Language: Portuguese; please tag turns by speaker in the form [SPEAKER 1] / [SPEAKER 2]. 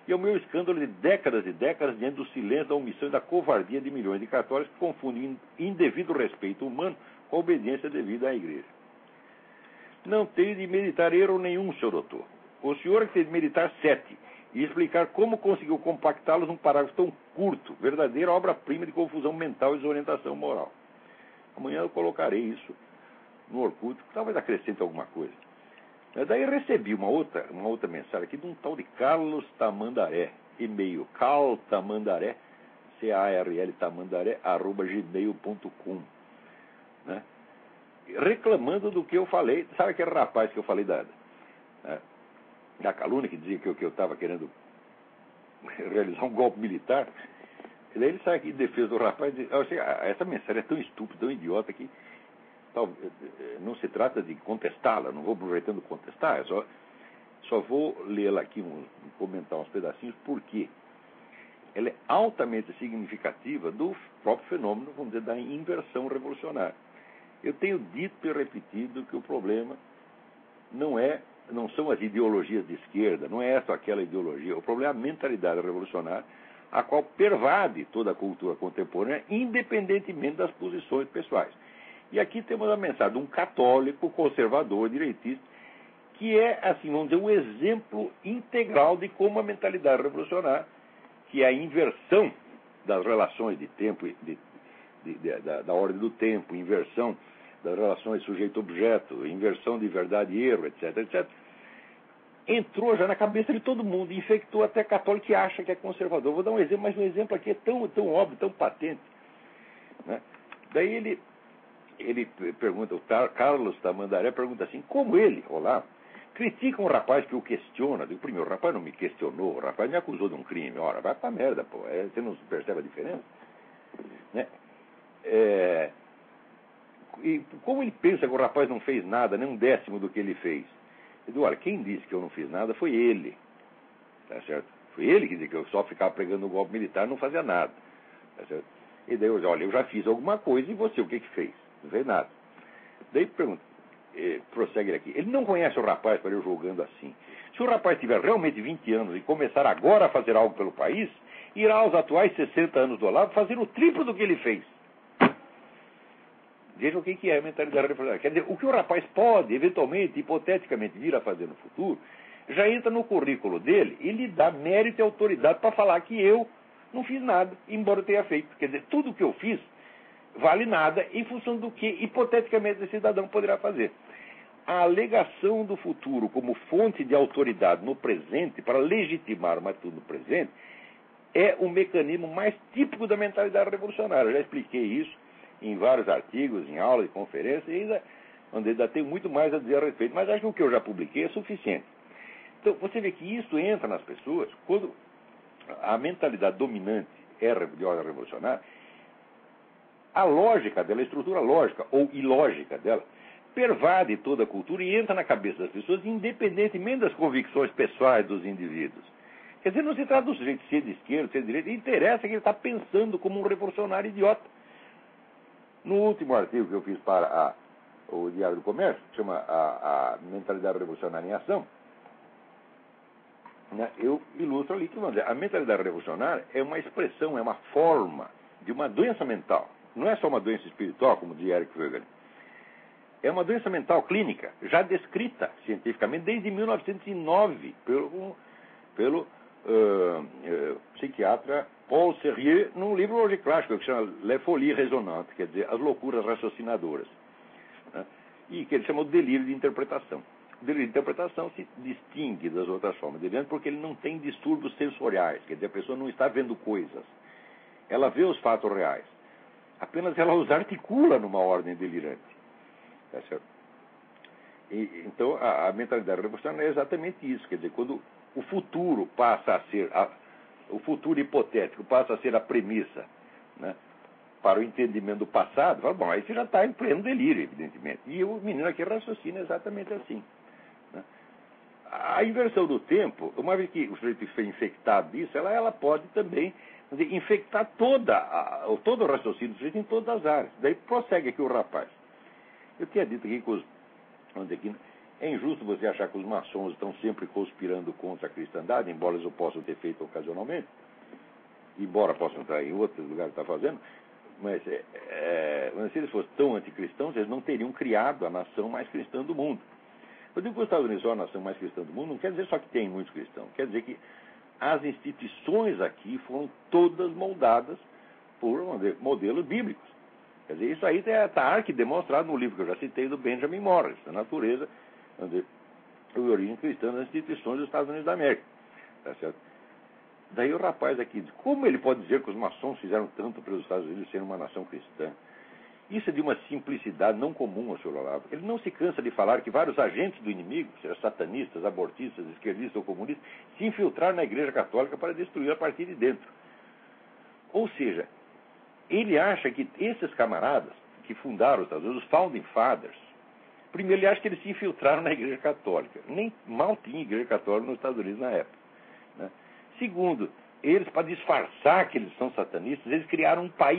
[SPEAKER 1] e ao meu escândalo de décadas e décadas diante do silêncio, da omissão e da covardia de milhões de católicos que confundem indevido respeito humano com a obediência devida à Igreja. Não tenho de meditar erro nenhum, senhor doutor. O senhor é que tem de meditar 7 e explicar como conseguiu compactá-los num parágrafo tão curto, verdadeira obra-prima de confusão mental e desorientação moral. Amanhã eu colocarei isso no Orkut, talvez acrescente alguma coisa. Daí recebi uma outra mensagem aqui de um tal de Carlos Tamandaré, e-mail caltamandaré, C-A-R-L Tamandaré, @gmail.com, né? Reclamando do que eu falei. Sabe aquele rapaz que eu falei da calúnia, que dizia que eu estava querendo realizar um golpe militar? E daí ele sai aqui em defesa do rapaz e diz, essa mensagem é tão estúpida, tão idiota que não se trata de contestá-la, não vou aproveitando contestar, só vou lê-la aqui, comentar uns pedacinhos, porque ela é altamente significativa do próprio fenômeno, vamos dizer, da inversão revolucionária. Eu tenho dito e repetido que o problema não são as ideologias de esquerda, não é essa ou aquela ideologia, o problema é a mentalidade revolucionária, a qual pervade toda a cultura contemporânea, independentemente das posições pessoais. E aqui temos a mensagem de um católico, conservador, direitista, que é, assim, vamos dizer, um exemplo integral de como a mentalidade revolucionária, que é a inversão das relações de tempo, da ordem do tempo, inversão das relações sujeito-objeto, inversão de verdade e erro, etc., etc., entrou já na cabeça de todo mundo, infectou até católico que acha que é conservador. Vou dar um exemplo, mas um exemplo aqui é tão óbvio, tão patente, né? Daí ele pergunta, o Carlos Tamandaré pergunta assim, como ele, critica um rapaz que o questiona. Digo, primeiro, o rapaz não me questionou, o rapaz me acusou de um crime. Ora, vai pra merda, pô, você não percebe a diferença? Né? E como ele pensa que o rapaz não fez nada, nem 1/10 do que ele fez? Eu digo, olha, quem disse que eu não fiz nada foi ele, tá certo? Foi ele que disse que eu só ficava pregando o golpe militar e não fazia nada, tá certo? E daí eu digo, olha, eu já fiz alguma coisa e você, o que fez? Não fez nada. Daí pergunta, prossegue ele aqui, ele não conhece o rapaz para eu julgando assim. Se o rapaz tiver realmente 20 anos e começar agora a fazer algo pelo país, irá aos atuais 60 anos do Olavo fazer o triplo do que ele fez. Veja o que é a mentalidade revolucionária. Quer dizer, o que o rapaz pode, eventualmente, hipoteticamente, vir a fazer no futuro, já entra no currículo dele e lhe dá mérito e autoridade para falar que eu não fiz nada, embora eu tenha feito. Quer dizer, tudo o que eu fiz vale nada em função do que, hipoteticamente, esse cidadão poderá fazer. A alegação do futuro como fonte de autoridade no presente, para legitimar uma atitude no presente, é o mecanismo mais típico da mentalidade revolucionária. Eu já expliquei isso em vários artigos, em aulas, em conferências, e ainda tenho muito mais a dizer a respeito, mas acho que o que eu já publiquei é suficiente. Então, você vê que isso entra nas pessoas, quando a mentalidade dominante é de ordem revolucionária, a lógica dela, a estrutura lógica ou ilógica dela, pervade toda a cultura e entra na cabeça das pessoas, independentemente das convicções pessoais dos indivíduos. Quer dizer, não se trata do sujeito ser de esquerda, ser de direita, interessa que ele está pensando como um revolucionário idiota. No último artigo que eu fiz para o Diário do Comércio, que chama a Mentalidade Revolucionária em Ação, né, eu ilustro ali que a mentalidade revolucionária é uma expressão, é uma forma de uma doença mental. Não é só uma doença espiritual, como diz Eric Voegelin. É uma doença mental clínica, já descrita cientificamente desde 1909 pelo psiquiatra Paul Serrier, num livro hoje clássico que chama Les Folies Raisonnantes, quer dizer, As Loucuras Raciocinadoras, né? E que ele chama de delírio de interpretação. O delírio de interpretação se distingue das outras formas de delírio porque ele não tem distúrbios sensoriais, quer dizer, a pessoa não está vendo coisas. Ela vê os fatos reais. Apenas ela os articula numa ordem delirante. Tá certo? Então, a mentalidade revolucionária é exatamente isso, quer dizer, quando o futuro passa a ser, o futuro hipotético passa a ser a premissa, né, para o entendimento do passado, fala, bom, aí você já está em pleno delírio, evidentemente. E o menino aqui raciocina exatamente assim. Né? A inversão do tempo, uma vez que o sujeito foi infectado disso, ela pode também dizer, infectar todo o raciocínio do sujeito em todas as áreas. Daí prossegue aqui o rapaz. Eu tinha dito aqui É injusto você achar que os maçons estão sempre conspirando contra a cristandade, embora eles o possam ter feito ocasionalmente, embora possam estar em outros lugares que está fazendo, mas se eles fossem tão anticristãos, eles não teriam criado a nação mais cristã do mundo. Eu digo que os Estados Unidos são a nação mais cristã do mundo, não quer dizer só que tem muitos cristãos, quer dizer que as instituições aqui foram todas moldadas por modelos bíblicos. Quer dizer, isso aí está arquidemonstrado no livro que eu já citei do Benjamin Morris, A Natureza e a Origem Cristã das Instituições dos Estados Unidos da América. Tá certo? Daí o rapaz aqui diz, como ele pode dizer que os maçons fizeram tanto para os Estados Unidos serem uma nação cristã? Isso é de uma simplicidade não comum ao Sr. Olavo. Ele não se cansa de falar que vários agentes do inimigo, seja satanistas, abortistas, esquerdistas ou comunistas, se infiltraram na Igreja Católica para destruir a partir de dentro. Ou seja, ele acha que esses camaradas que fundaram os Estados Unidos, os Founding Fathers, primeiro ele acha que eles se infiltraram na Igreja Católica. Nem mal tinha Igreja Católica nos Estados Unidos na época. Né? Segundo, eles, para disfarçar que eles são satanistas, eles criaram um país